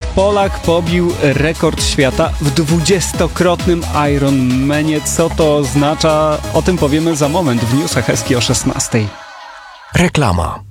Polak pobił rekord świata w 20-krotnym Ironmanie. Co to oznacza? O tym powiemy za moment w newsach Eski o 16:00. Reklama.